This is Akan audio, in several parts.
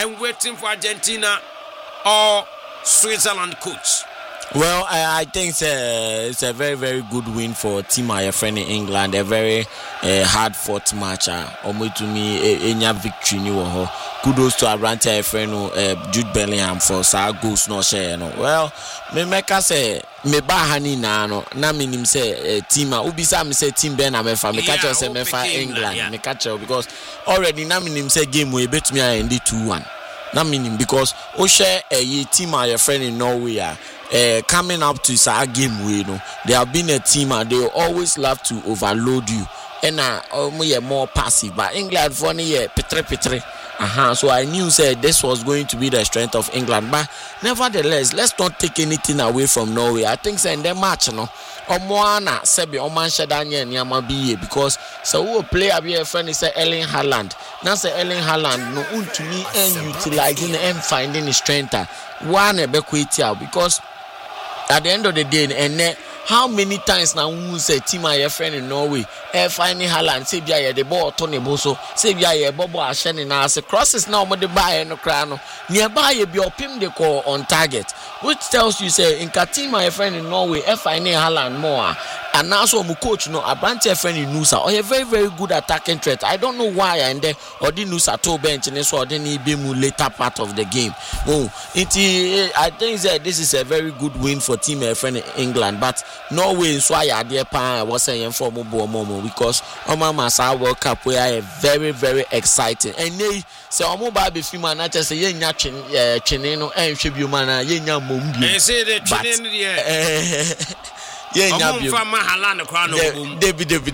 and waiting for Argentina or Switzerland, coach? Well, I think it's a very, very good win for team my friend in England. A very hard fought match. To me, any victory new. Kudos to Abrante friend Jude Bellingham for sa goals no share. Well, me make say me bahani na minim say team ubisa me say team Ben amefa me catch say mefa England me catch because already na minim say game we bet me end 2-1. Na minim because o share a team my friend in Norway coming up to our game way, they have been a team and they always love to overload you. And we are more passive. But England for year petre. So I knew this was going to be the strength of England. But nevertheless, let's not take anything away from Norway. I think in the match, Omoana Sebi Omanshadanya Nyama BA because so who play a friend is Erling Haaland. Now say Erling Haaland no to me and utilizing and finding his strength. One because at the end of the day, and how many times now we say team my friend in Norway, finding Haaland, say via the ball Tony Boso, say via Bobo Ashen in us crosses now with the buy no crown nearby you be pim the call on target, which tells you say in team my friend in Norway, finding Haaland more. And now so my coach a branch friend in Nusa or a very, very good attacking threat. I don't know why and there or the Nusa to bench and so then he be later part of the game. I think that this is a very good win for team my friend in England, but Norway so I dear pa was saying for Momo because Masa World Cup we are very, very exciting. And they say Omoba be film and say ye nya chineno and shebu mana ye nya mumbi. They say the chineno yeah, from Mahalan, crown of David, and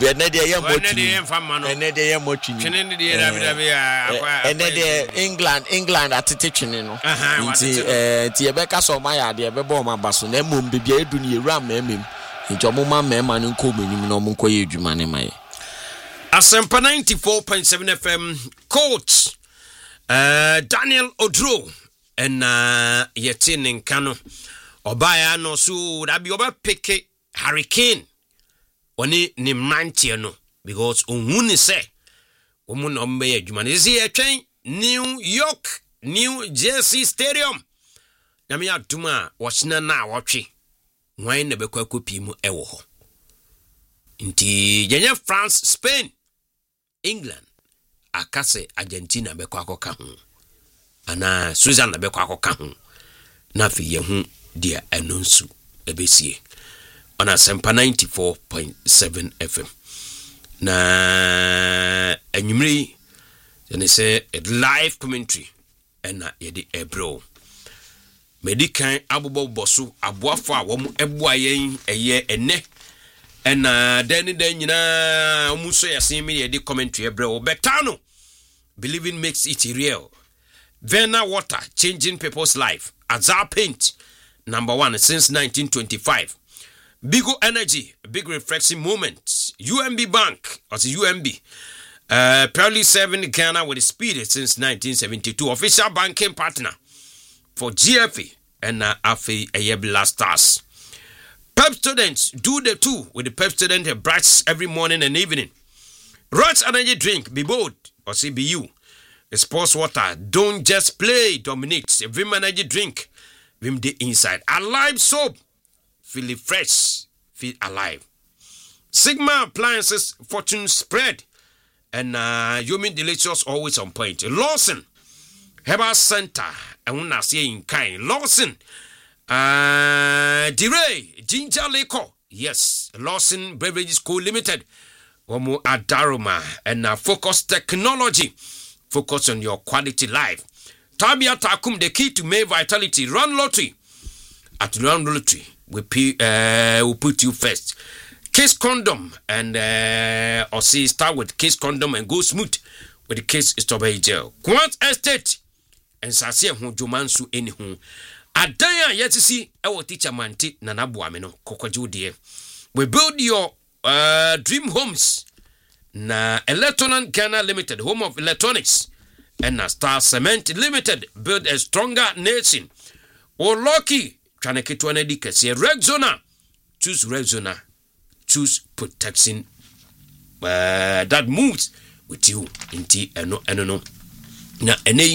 England at the teaching, Tiabeka saw my idea, Beboma Basso, Nemum, Bibia Duni, Ram, Memim, in Jomuma, Memman, and Comin, no Munkoy, Jumanime. Asempa 94.7 FM, coach Daniel Odro, and Yetin in Kano. Obaya no so that be oba pick Hurricane oni ni mantie no because ohun say omun no mbe adwuma ne see atwen New York New Jersey Stadium na me aduma wohina na wotwe wan na bekwa kopi mu ewo ho nti yenye France Spain England akase Argentina bekwa akoka ho ana Switzerland bekwa akoka ho na fi ye hu dia anonsu ebesie on Asempa 94.7 FM na enyumri they say a live commentary and yedi ebro medikan abobo boso aboafo a wom eboa yen eye ene and then nyina omuso yasen me yedi commentary ebro betano believing makes it real. Vena water changing people's life. Azar paint number 1 since 1925. Bigo Energy, big refreshing moment. UMB Bank, or the UMB, proudly serving Ghana with speed since 1972. Official banking partner for GFA and AFE Ayebla Stars. Pep students do the two with the Pep student brights every morning and evening. Roach energy drink, be bold, or CBU. The sports water, don't just play, dominates. A Vim energy drink, Vim the inside. Alive soap, feel fresh, feel alive. Sigma appliances, fortune spread. And Yomi delicious, always on point. Lawson, Herbal Center, and when I say in kind. Lawson, DeRay, Ginger Leko. Yes, Lawson Beverages Co. Limited. Omo Adaroma and Focus Technology. Focus on your quality life. Tabia Takum, the key to May Vitality. Run lottery. At Run Lottery, we put you first. Case condom and or see start with case condom and go smooth with the case strawberry gel. Quant estate and Sasia Hujumansu anyhow. Adaya yet to see our teacher Manti Nanabuameno Kokoju dear. We build your dream homes. Na Electronan Ghana Limited, home of electronics, and na Star Cement Limited, build a stronger nation. Or lucky, Tranekitwane Dikasi, Rexona, choose Rexona, choose protection that moves with you. Inti, no. Na